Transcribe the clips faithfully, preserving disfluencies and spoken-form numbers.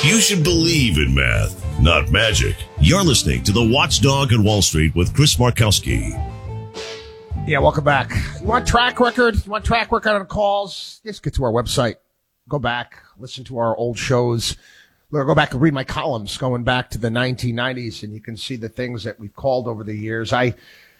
You should believe in math, not magic. You're listening to The Watchdog on Wall Street with Chris Markowski. Yeah, welcome back. You want track record? You want track record on calls? Just get to our website. Go back, listen to our old shows. Go back and read my columns going back to the nineteen nineties, and you can see the things that we've called over the years. I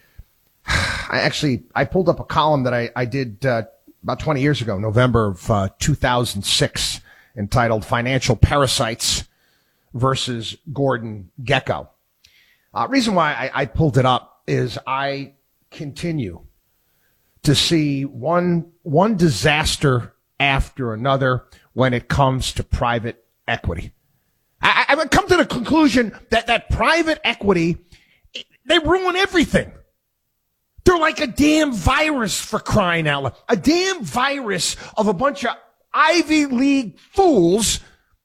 I actually, I pulled up a column that I, I did uh, about twenty years ago, November of uh, two thousand six, entitled Financial Parasites versus Gordon Gekko. Uh, reason why I, I pulled it up is I continue to see one one disaster after another when it comes to private equity. I, I've come to the conclusion that, that private equity, they ruin everything. They're like a damn virus, for crying out loud. A damn virus of a bunch of Ivy League fools.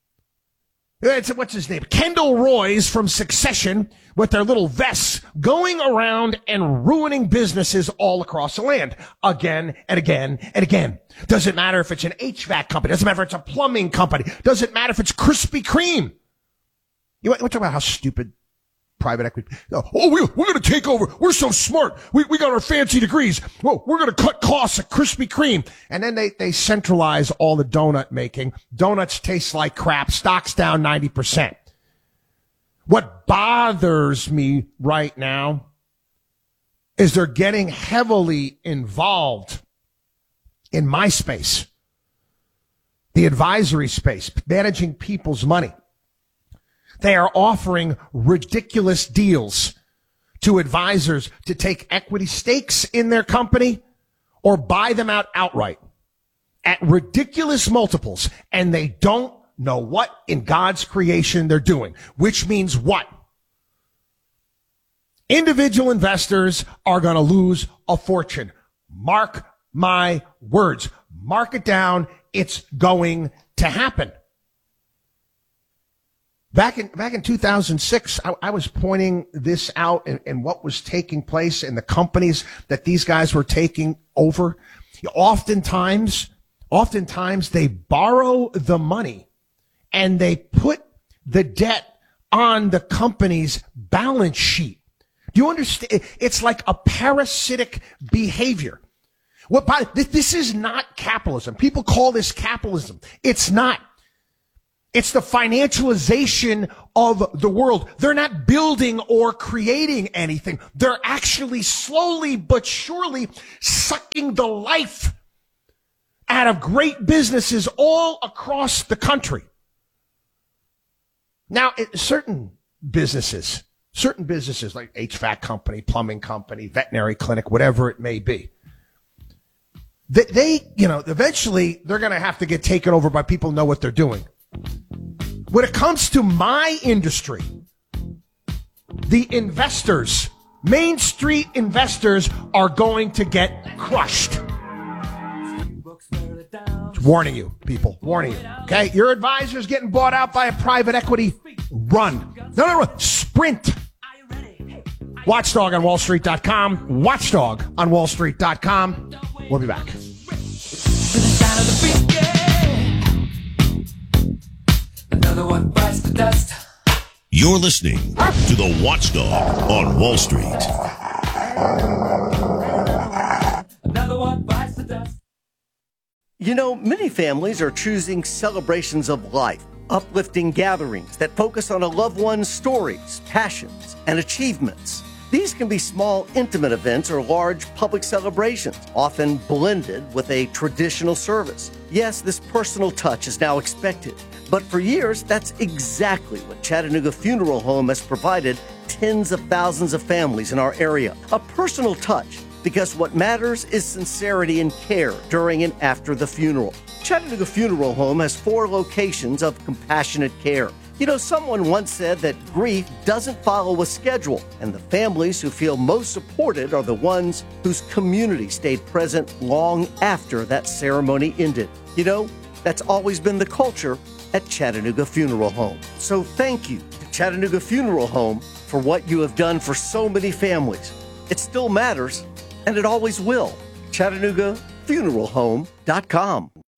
It's, what's his name? Kendall Roy's from Succession with their little vests going around and ruining businesses all across the land again and again and again. Doesn't matter if it's an H V A C company. Doesn't matter if it's a plumbing company. Doesn't matter if it's Krispy Kreme. You want to talk about how stupid private equity. Oh, we, we're going to take over. We're so smart. We, we got our fancy degrees. Well, we're going to cut costs at Krispy Kreme. And then they, they centralize all the donut making. Donuts taste like crap. Stocks down ninety percent. What bothers me right now is they're getting heavily involved in my space, the advisory space, managing people's money. They are offering ridiculous deals to advisors to take equity stakes in their company or buy them out outright at ridiculous multiples, and they don't know what in God's creation they're doing, which means what? Individual investors are going to lose a fortune. Mark my words. Mark it down. It's going to happen. Back in back in two thousand six, I, I was pointing this out and, and what was taking place in the companies that these guys were taking over. Oftentimes, oftentimes they borrow the money and they put the debt on the company's balance sheet. Do you understand? It's like a parasitic behavior. What by, this is not capitalism. People call this capitalism. It's not. It's the financialization of the world. They're not building or creating anything. They're actually slowly but surely sucking the life out of great businesses all across the country. Now, it, certain businesses, certain businesses like H V A C company, plumbing company, veterinary clinic, whatever it may be, they, they you know, eventually they're going to have to get taken over by people who know what they're doing. When it comes to my industry, the investors, Main Street investors, are going to get crushed. Warning you, people. Warning you. Okay? Your advisor's getting bought out by a private equity. Run. No, no, no. Sprint. Watchdog on Wall Street dot com. Watchdog on Wall Street dot com. We'll be back. One bites the dust. You're listening to The Watchdog on Wall Street. Another one bites the dust. You know, many families are choosing celebrations of life, uplifting gatherings that focus on a loved one's stories, passions, and achievements. These can be small, intimate events or large public celebrations, often blended with a traditional service. Yes, this personal touch is now expected, but for years, that's exactly what Chattanooga Funeral Home has provided tens of thousands of families in our area. A personal touch, because what matters is sincerity and care during and after the funeral. Chattanooga Funeral Home has four locations of compassionate care. You know, someone once said that grief doesn't follow a schedule, and the families who feel most supported are the ones whose community stayed present long after that ceremony ended. You know, that's always been the culture at Chattanooga Funeral Home. So thank you to Chattanooga Funeral Home for what you have done for so many families. It still matters, and it always will. Chattanooga Funeral Home dot com.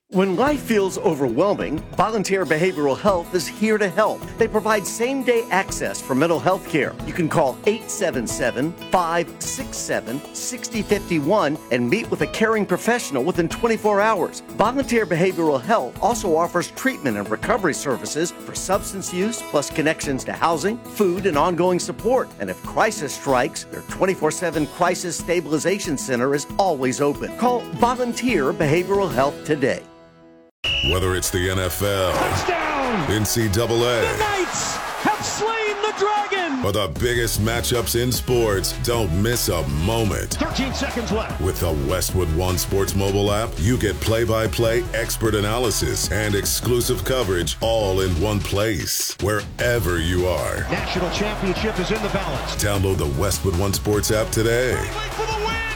When life feels overwhelming, Volunteer Behavioral Health is here to help. They provide same-day access for mental health care. You can call eight seven seven, five six seven, six zero five one and meet with a caring professional within twenty-four hours. Volunteer Behavioral Health also offers treatment and recovery services for substance use, plus connections to housing, food, and ongoing support. And if crisis strikes, their twenty-four seven Crisis Stabilization Center is always open. Call Volunteer Behavioral Health today. Whether it's the N F L, touchdown, N C double A, the Knights have slain the dragon, or the biggest matchups in sports, don't miss a moment. thirteen seconds left. With the Westwood One Sports mobile app, you get play-by-play expert analysis and exclusive coverage all in one place, wherever you are. National championship is in the balance. Download the Westwood One Sports app today. For the win.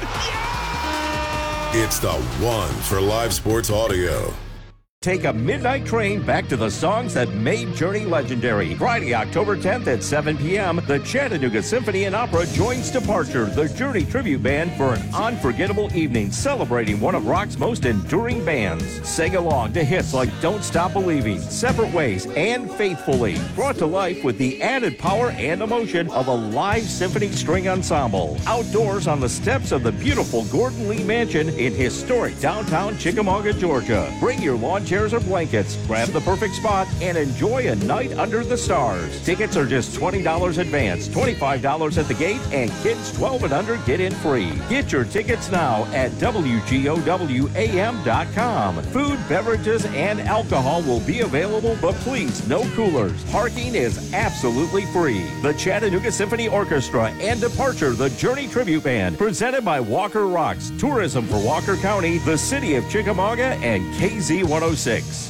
Yeah! It's the one for live sports audio. Take a midnight train back to the songs that made Journey legendary. Friday, October tenth at seven p.m., the Chattanooga Symphony and Opera joins Departure, the Journey tribute band, for an unforgettable evening celebrating one of rock's most enduring bands. Sing along to hits like Don't Stop Believing, Separate Ways, and Faithfully, brought to life with the added power and emotion of a live symphony string ensemble. Outdoors on the steps of the beautiful Gordon Lee Mansion in historic downtown Chickamauga, Georgia. Bring your lawn chairs or blankets, grab the perfect spot, and enjoy a night under the stars. Tickets are just twenty dollars advance, twenty-five dollars at the gate, and kids twelve and under get in free. Get your tickets now at W G O W A M dot com. Food, beverages, and alcohol will be available, but please, no coolers. Parking is absolutely free. The Chattanooga Symphony Orchestra and Departure, the Journey Tribute Band, presented by Walker Rocks, Tourism for Walker County, the City of Chickamauga, and K Z one oh six.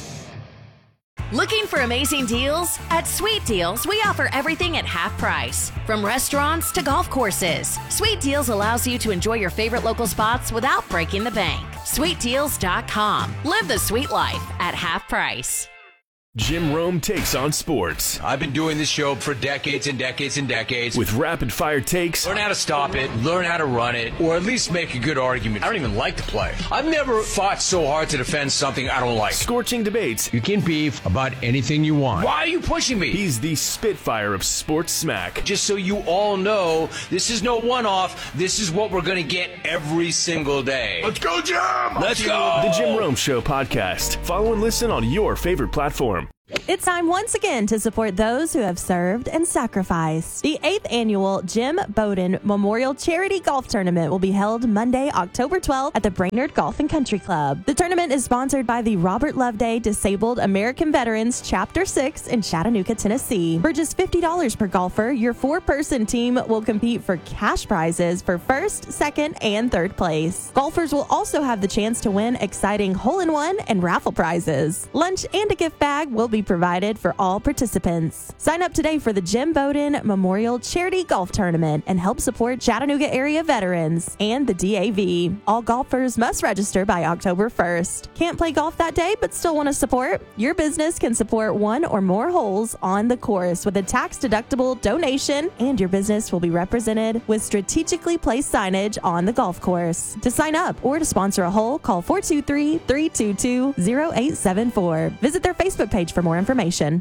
Looking for amazing deals? At Sweet Deals, we offer everything at half price. From restaurants to golf courses, Sweet Deals allows you to enjoy your favorite local spots without breaking the bank. sweet deals dot com. Live the sweet life at half price. Jim Rome takes on sports. I've been doing this show for decades and decades and decades. With rapid-fire takes. Learn how to stop it, learn how to run it, or at least make a good argument. I don't even like to play. I've never fought so hard to defend something I don't like. Scorching debates. You can beef about anything you want. Why are you pushing me? He's the Spitfire of sports smack. Just so you all know, this is no one-off. This is what we're going to get every single day. Let's go, Jim! Let's go! The Jim Rome Show podcast. Follow and listen on your favorite platform. It's time once again to support those who have served and sacrificed. The eighth annual Jim Bowden Memorial Charity Golf Tournament will be held Monday, October twelfth at the Brainerd Golf and Country Club. The tournament is sponsored by the Robert Loveday Disabled American Veterans Chapter six in Chattanooga, Tennessee. For just fifty dollars per golfer, your four-person team will compete for cash prizes for first, second, and third place. Golfers will also have the chance to win exciting hole-in-one and raffle prizes. Lunch and a gift bag will be provided for all participants. Sign up today for the Jim Bowden Memorial Charity Golf Tournament and help support Chattanooga area veterans and the D A V. All golfers must register by October first. Can't play golf that day but still want to support? Your business can support one or more holes on the course with a tax-deductible donation, and your business will be represented with strategically placed signage on the golf course. To sign up or to sponsor a hole, call four two three, three two two, zero eight seven four. Visit their Facebook page for more information.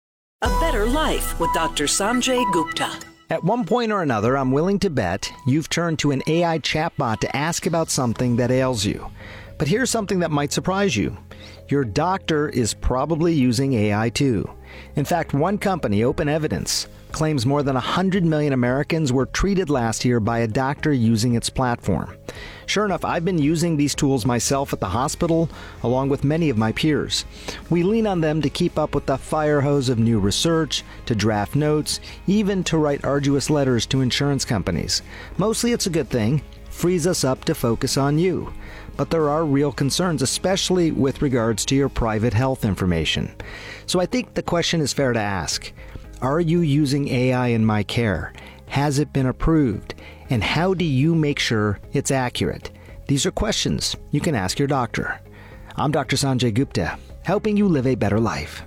A better life with Doctor Sanjay Gupta. At one point or another, I'm willing to bet you've turned to an A I chatbot to ask about something that ails you. But here's something that might surprise you. Your doctor is probably using A I too. In fact, one company, Open Evidence, claims more than one hundred million Americans were treated last year by a doctor using its platform. Sure enough, I've been using these tools myself at the hospital, along with many of my peers. We lean on them to keep up with the fire hose of new research, to draft notes, even to write arduous letters to insurance companies. Mostly it's a good thing, frees us up to focus on you. But there are real concerns, especially with regards to your private health information. So I think the question is fair to ask. Are you using A I in my care? Has it been approved? And how do you make sure it's accurate? These are questions you can ask your doctor. I'm Doctor Sanjay Gupta, helping you live a better life.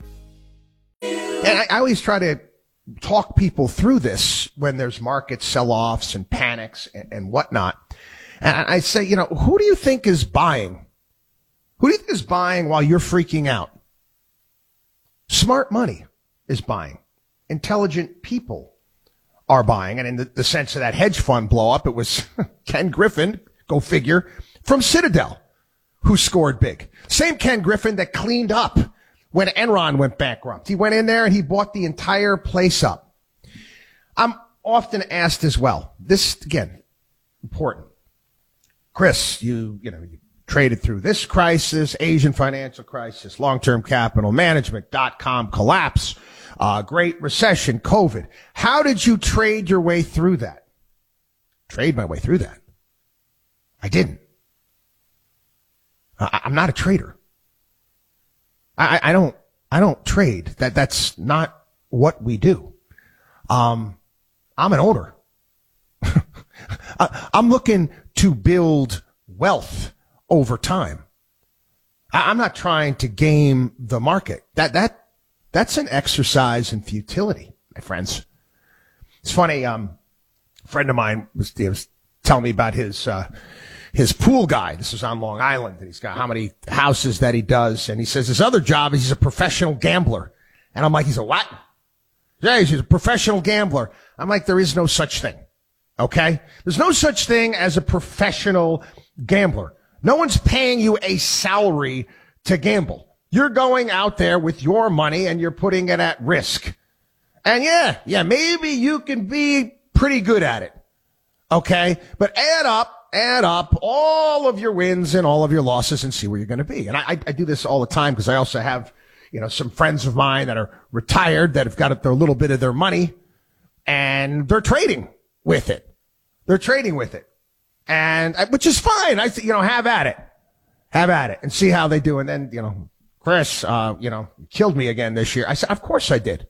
And I, I always try to talk people through this when there's market sell-offs and panics and, and whatnot. And I say, you know, who do you think is buying Who do you think is buying while you're freaking out? Smart money is buying. Intelligent people are buying. And in the, the sense of that hedge fund blow up, it was Ken Griffin, go figure, from Citadel, who scored big. Same Ken Griffin that cleaned up when Enron went bankrupt. He went in there and he bought the entire place up. I'm often asked as well, this, again, important. Chris, you, you know, you traded through this crisis, Asian financial crisis, long-term capital management, dot-com collapse, uh, Great Recession, COVID. How did you trade your way through that? Trade my way through that? I didn't. I, I'm not a trader. I, I don't, I don't trade. That, that's not what we do. Um, I'm an owner. I, I'm looking to build wealth over time. I, I'm not trying to game the market. That, that, that's an exercise in futility, my friends. It's funny. Um, a friend of mine was, was telling me about his, uh, his pool guy. This is on Long Island, and he's got how many houses that he does. And he says his other job is he's a professional gambler. And I'm like, he's a what? Yeah, he's a professional gambler. I'm like, there is no such thing. Okay? There's no such thing as a professional gambler. No one's paying you a salary to gamble. You're going out there with your money and you're putting it at risk. And yeah, yeah, maybe you can be pretty good at it. Okay? But add up, add up all of your wins and all of your losses and see where you're going to be. And I, I do this all the time because I also have, you know, some friends of mine that are retired that have got a little bit of their money and they're trading with it. They're trading with it. And, which is fine. I, you know, have at it. Have at it and see how they do. And then, you know, Chris, uh, you know, killed me again this year. I said, of course I did.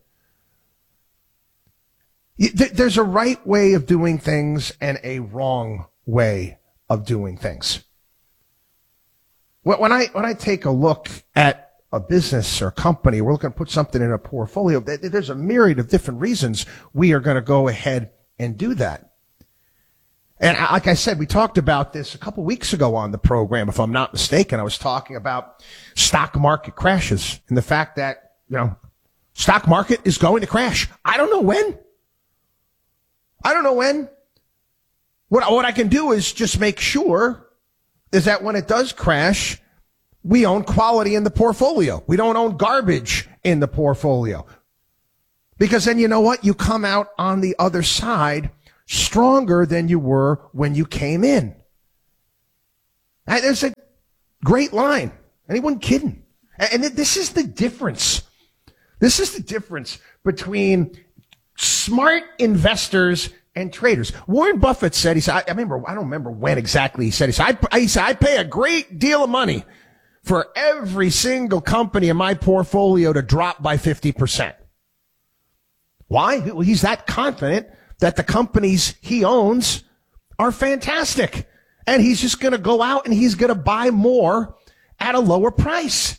There's a right way of doing things and a wrong way of doing things. When I, when I take a look at a business or company, we're looking to put something in a portfolio, there's a myriad of different reasons we are going to go ahead and do that. And like I said, we talked about this a couple weeks ago on the program, if I'm not mistaken. I was talking about stock market crashes and the fact that, you know, stock market is going to crash. I don't know when. I don't know when. What, what I can do is just make sure is that when it does crash, we own quality in the portfolio. We don't own garbage in the portfolio. Because then you know what? You come out on the other side stronger than you were when you came in. And there's a great line. Anyone kidding? And this is the difference. This is the difference between smart investors and traders. Warren Buffett said, he said, I remember, I don't remember when exactly he said, he said, I, he said, I pay a great deal of money for every single company in my portfolio to drop by fifty percent. Why? He's that confident that the companies he owns are fantastic. And he's just going to go out and he's going to buy more at a lower price.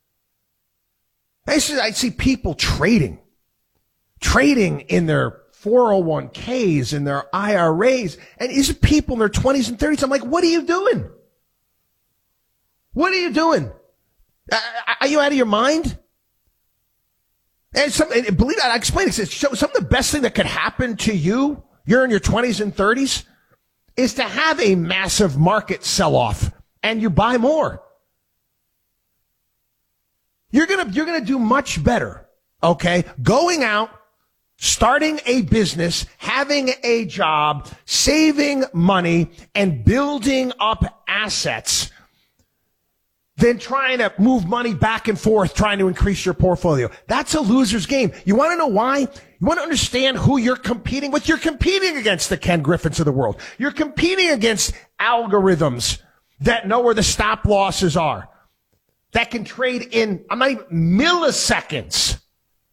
I see, I see people trading, trading in their four oh one k's, in their I R As. And these are people in their twenties and thirties. I'm like, what are you doing? What are you doing? Are you out of your mind? And, some, and believe it, I explained it. Some of the best thing that could happen to you, you're in your twenties and thirties, is to have a massive market sell-off and you buy more. You're gonna, you're gonna do much better, okay? Going out, starting a business, having a job, saving money, and building up assets than trying to move money back and forth, trying to increase your portfolio. That's a loser's game. You want to know why? You want to understand who you're competing with? You're competing against the Ken Griffins of the world. You're competing against algorithms that know where the stop losses are, that can trade in, I'm not even, milliseconds.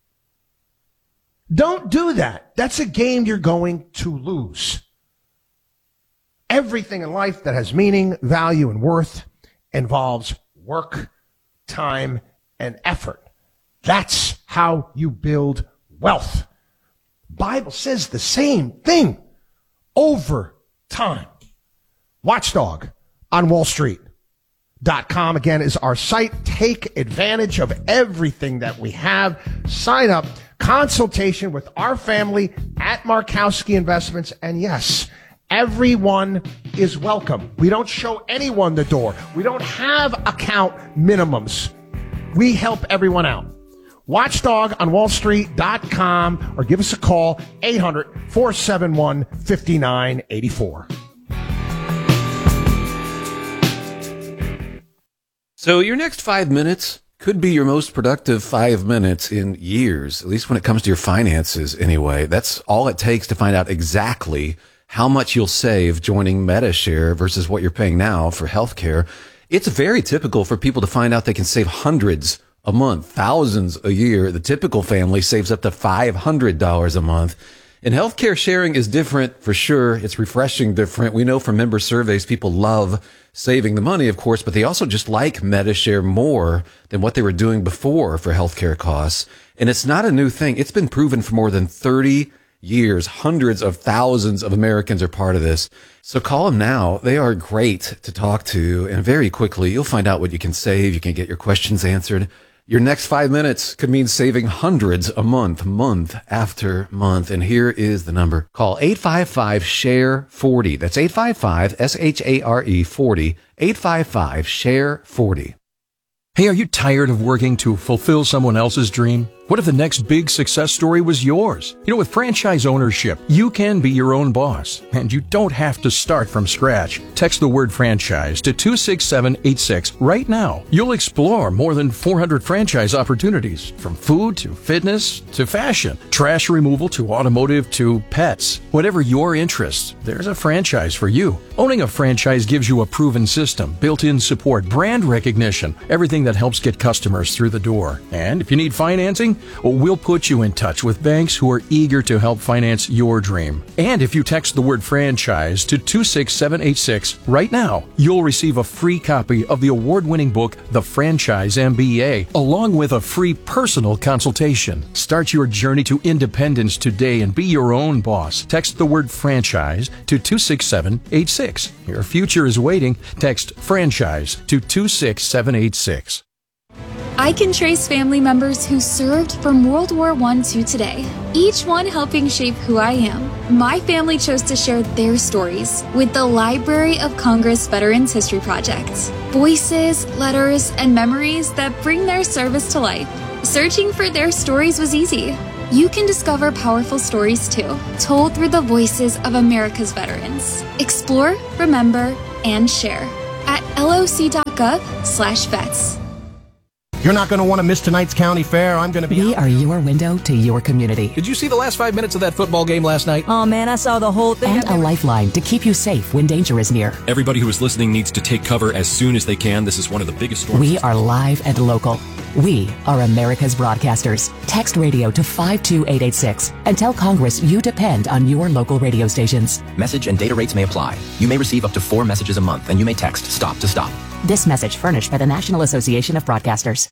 Don't do that. That's a game you're going to lose. Everything in life that has meaning, value, and worth involves work, time, and effort. That's how you build wealth. Bible says the same thing over time. Watchdog on Wall Street. dot com again is our site. Take advantage of everything that we have. Sign up. Consultation with our family at Markowski Investments. And yes, everyone is welcome. We don't show anyone the door. We don't have account minimums. We help everyone out. watchdog on wall street dot com or give us a call, eight hundred, four seven one, five nine eight four. So your next five minutes could be your most productive five minutes in years, at least when it comes to your finances anyway. That's all it takes to find out exactly how much you'll save joining MediShare versus what you're paying now for healthcare. It's very typical for people to find out they can save hundreds a month, thousands a year. The typical family saves up to five hundred dollars a month. And healthcare sharing is different for sure. It's refreshing different. We know from member surveys, people love saving the money, of course, but they also just like MediShare more than what they were doing before for healthcare costs. And it's not a new thing. It's been proven for more than thirty years. Hundreds of thousands of Americans are part of this. So call them now. They are great to talk to. And very quickly, you'll find out what you can save. You can get your questions answered. Your next five minutes could mean saving hundreds a month, month after month. And here is the number. Call eight five five, share forty. That's eight five five, S H A R E forty, eight five five, share forty. Hey, are you tired of working to fulfill someone else's dream? What if the next big success story was yours? You know, with franchise ownership, you can be your own boss, and you don't have to start from scratch. Text the word franchise to two six seven eight six right now. You'll explore more than four hundred franchise opportunities, from food to fitness to fashion, trash removal to automotive to pets. Whatever your interests, there's a franchise for you. Owning a franchise gives you a proven system, built-in support, brand recognition, everything that helps get customers through the door. And if you need financing, well, we'll put you in touch with banks who are eager to help finance your dream. And if you text the word franchise to two six seven eight six right now, you'll receive a free copy of the award-winning book, The Franchise M B A, along with a free personal consultation. Start your journey to independence today and be your own boss. Text the word franchise to two six seven eight six. Your future is waiting. Text franchise to two six seven eight six. I can trace family members who served from World War One to today, each one helping shape who I am. My family chose to share their stories with the Library of Congress Veterans History Project. Voices, letters, and memories that bring their service to life. Searching for their stories was easy. You can discover powerful stories too, told through the voices of America's veterans. Explore, remember, and share at loc.gov slash vets. You're not going to want to miss tonight's county fair. I'm going to be... We are your window to your community. Did you see the last five minutes of that football game last night? Oh, man, I saw the whole thing. And a lifeline to keep you safe when danger is near. Everybody who is listening needs to take cover as soon as they can. This is one of the biggest storms. We are live and local. We are America's broadcasters. Text radio to five two eight eight six and tell Congress you depend on your local radio stations. Message and data rates may apply. You may receive up to four messages a month, and you may text STOP to STOP. This message furnished by the National Association of Broadcasters.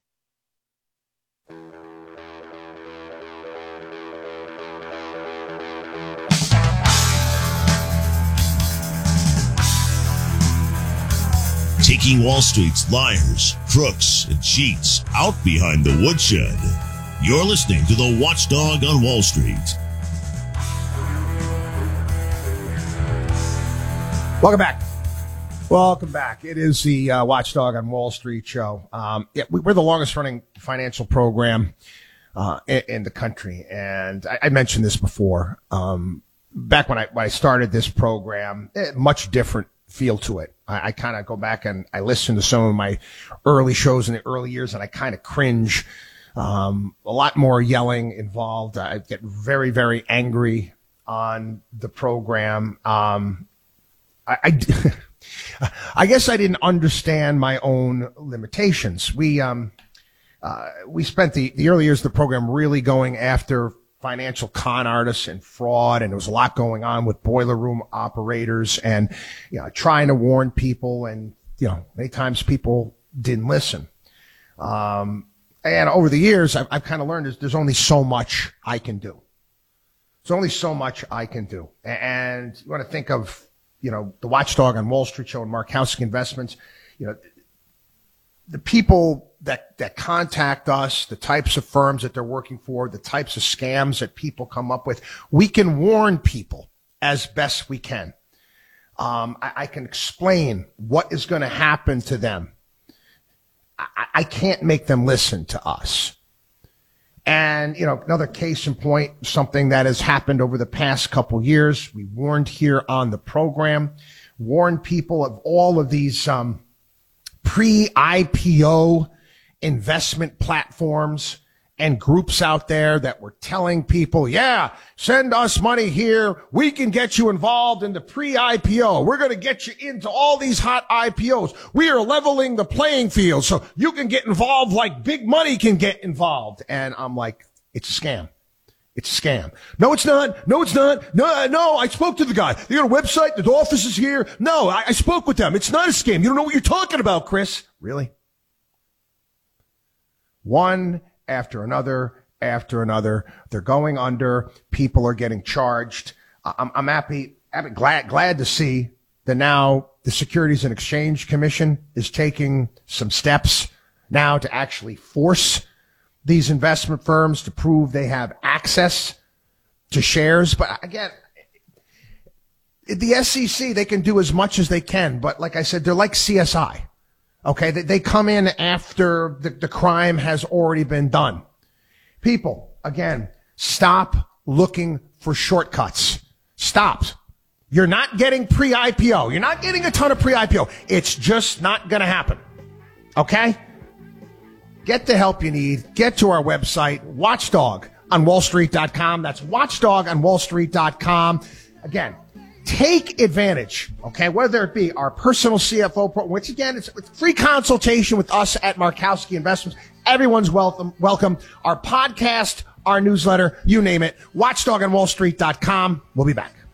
Taking Wall Street's liars, crooks, and cheats out behind the woodshed. You're listening to the Watchdog on Wall Street. Welcome back. Welcome back. It is the uh, Watchdog on Wall Street show. Um, yeah, we, we're the longest running financial program uh, in, in the country. And I, I mentioned this before. Um, back when I, when I started this program, eh, much different feel to it. I, I kind of go back and I listen to some of my early shows in the early years and I kind of cringe. Um, a lot more yelling involved. I get very, very angry on the program. Um, I, I, I guess I didn't understand my own limitations. We, um, uh, we spent the, the early years of the program really going after financial con artists and fraud, and there was a lot going on with boiler room operators and, you know, trying to warn people, and, you know, many times people didn't listen. Um, and over the years, I've, I've kind of learned there's, there's only so much I can do. There's only so much I can do. And you want to think of, you know, the Watchdog on Wall Street show and Markowski Investments, you know, the people that, that contact us, the types of firms that they're working for, the types of scams that people come up with, we can warn people as best we can. Um, I, I can explain what is going to happen to them. I, I can't make them listen to us. And, you know, another case in point, something that has happened over the past couple years, we warned here on the program, warned people of all of these um, pre-I P O investment platforms and groups out there that were telling people, yeah, send us money here. We can get you involved in the pre-I P O. We're going to get you into all these hot I P Os. We are leveling the playing field so you can get involved like big money can get involved. And I'm like, it's a scam. It's a scam. No, it's not. No, it's not. No, no, I spoke to the guy. They got a website. The office is here. No, I, I spoke with them. It's not a scam. You don't know what you're talking about, Chris. Really? One after another, after another. They're going under. People are getting charged. I'm, I'm happy, happy, glad, glad to see that now the Securities and Exchange Commission is taking some steps now to actually force these investment firms to prove they have access to shares. But again, the S E C, they can do as much as they can. But like I said, they're like C S I. Okay, they, they come in after the, the crime has already been done. People, again, stop looking for shortcuts. Stop. You're not getting pre-I P O. You're not getting a ton of pre-I P O. It's just not going to happen. Okay? Get the help you need. Get to our website, watchdog on wall street dot com. That's watchdog on wall street dot com. Again, take advantage, okay, whether it be our personal C F O program, which again, it's, it's free consultation with us at Markowski Investments. Everyone's welcome. Welcome. Our podcast, our newsletter, you name it. watchdog on wall street dot com. We'll be back.